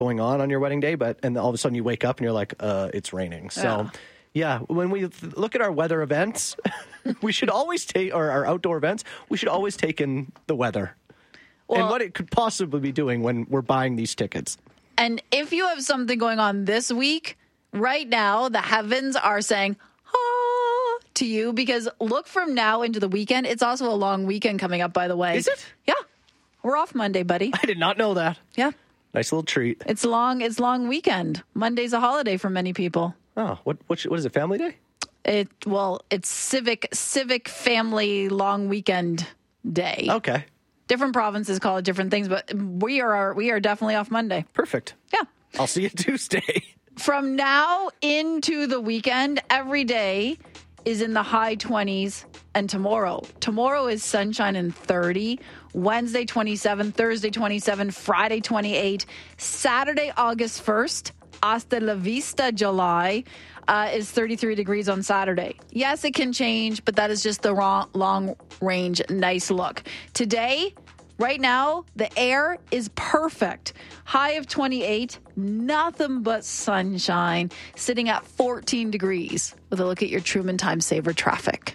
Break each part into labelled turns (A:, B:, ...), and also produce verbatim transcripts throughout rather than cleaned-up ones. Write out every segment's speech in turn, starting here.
A: going on on your wedding day, but and all of a sudden you wake up and you're like, uh, it's raining. So, yeah, yeah when we th- look at our weather events, we should always take, or our outdoor events, we should always take in the weather well, and what it could possibly be doing when we're buying these tickets.
B: And if you have something going on this week, right now, the heavens are saying, ah, to you, because look from now into the weekend. It's also a long weekend coming up, by the way.
A: Is it?
B: Yeah. We're off Monday, buddy.
A: I did not know that.
B: Yeah.
A: Nice little treat.
B: It's long. It's long weekend. Monday's a holiday for many people.
A: Oh, what what what is it? Family Day?
B: It well, it's civic civic family long weekend day.
A: Okay.
B: Different provinces call it different things, but we are we are definitely off Monday.
A: Perfect.
B: Yeah.
A: I'll see you Tuesday.
B: From now into the weekend, every day is in the high twenties, and tomorrow. Tomorrow is sunshine and thirty. Wednesday, twenty-seven. Thursday, twenty-seven. Friday, twenty-eight. Saturday, August first. Hasta la vista, July, uh, is thirty-three degrees on Saturday. Yes, it can change, but that is just the wrong, long range, nice look. Today, right now, the air is perfect. High of twenty-eight, nothing but sunshine, sitting at fourteen degrees with a look at your Truman Time Saver traffic.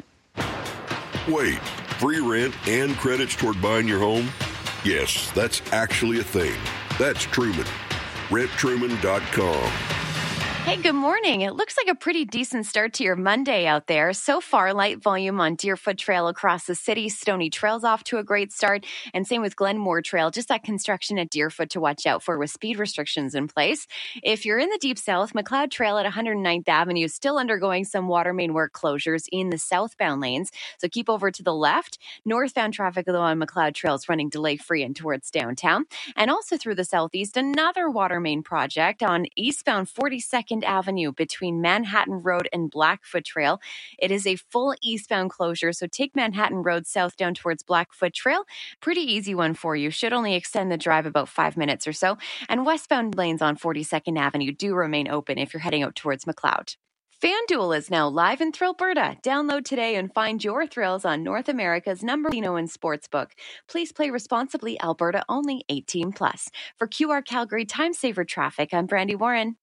C: Wait, free rent and credits toward buying your home? Yes, that's actually a thing. That's Truman. rent truman dot com.
D: Hey, good morning. It looks like a pretty decent start to your Monday out there. So far, light volume on Deerfoot Trail across the city. Stony Trail's off to a great start. And same with Glenmore Trail, just that construction at Deerfoot to watch out for with speed restrictions in place. If you're in the Deep South, McLeod Trail at one hundred ninth Avenue is still undergoing some water main work closures in the southbound lanes. So keep over to the left. Northbound traffic, though, on McLeod Trail is running delay-free and towards downtown. And also through the southeast, another water main project on eastbound forty-second Avenue between Manhattan Road and Blackfoot Trail. It is a full eastbound closure, so take Manhattan Road south down towards Blackfoot Trail. Pretty easy one for you. Should only extend the drive about five minutes or so. And westbound lanes on forty-second Avenue do remain open if you're heading out towards McLeod. FanDuel is now live in Thrillberta. Download today and find your thrills on North America's number one and sportsbook. Please play responsibly. Alberta only, eighteen plus. For Q R Calgary Time Saver Traffic, I'm Brandy Warren.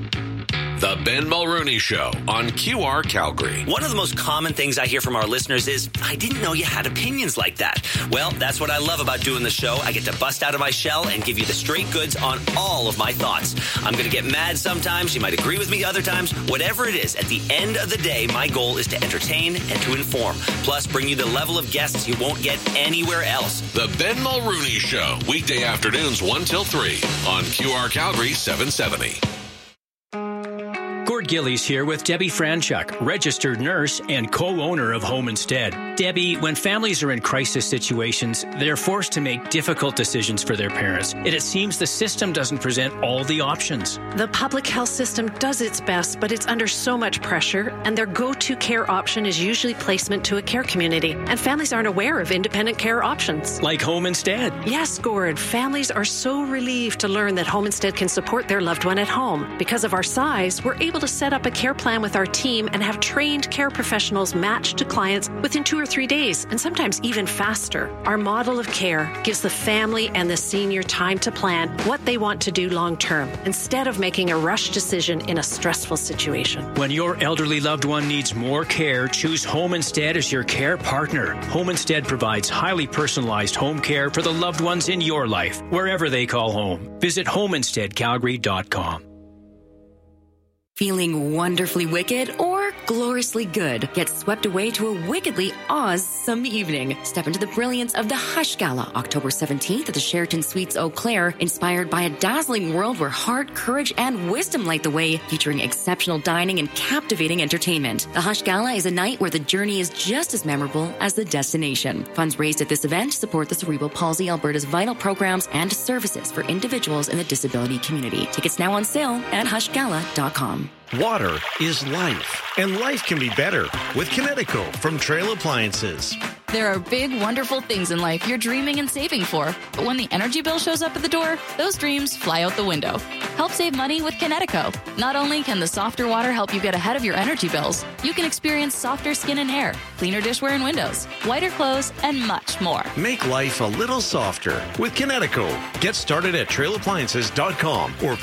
E: The Ben Mulrooney Show on Q R Calgary.
F: One of the most common things I hear from our listeners is, I didn't know you had opinions like that. Well, that's what I love about doing the show. I get to bust out of my shell and give you the straight goods on all of my thoughts. I'm going to get mad sometimes. You might agree with me other times. Whatever it is, at the end of the day, my goal is to entertain and to inform. Plus, bring you the level of guests you won't get anywhere else.
E: The Ben Mulrooney Show. Weekday afternoons one till three on Q R Calgary seven seventy.
G: Gord Gillies here with Debbie Franchuk, registered nurse and co-owner of Home Instead. Debbie, when families are in crisis situations, they're forced to make difficult decisions for their parents. And it seems the system doesn't present all the options.
H: The public health system does its best, but it's under so much pressure, and their go-to care option is usually placement to a care community. And families aren't aware of independent care options.
G: Like Home Instead.
H: Yes, Gord. Families are so relieved to learn that Home Instead can support their loved one at home. Because of our size, we're able to set up a care plan with our team and have trained care professionals matched to clients within two or three days, and sometimes even faster. Our model of care gives the family and the senior time to plan what they want to do long term, instead of making a rush decision in a stressful situation.
G: When your elderly loved one needs more care, choose Home Instead as your care partner. Home Instead provides highly personalized home care for the loved ones in your life, wherever they call home. Visit home instead calgary dot com.
I: Feeling wonderfully wicked or gloriously good? Get swept away to a wickedly awesome evening. Step into the brilliance of the Hush Gala, October seventeenth at the Sheraton Suites Eau Claire, inspired by a dazzling world where heart, courage, and wisdom light the way, featuring exceptional dining and captivating entertainment. The Hush Gala is a night where the journey is just as memorable as the destination. Funds raised at this event support the Cerebral Palsy Alberta's vital programs and services for individuals in the disability community. Tickets now on sale at hush gala dot com.
J: Water is life, and life can be better with Kinetico from Trail Appliances. There are big, wonderful things in life you're dreaming and saving for. But when the energy bill shows up at the door, those dreams fly out the window. Help save money with Kinetico. Not only can the softer water help you get ahead of your energy bills, you can experience softer skin and hair, cleaner dishware and windows, whiter clothes, and much more.
K: Make life a little softer with Kinetico. Get started at trail appliances dot com or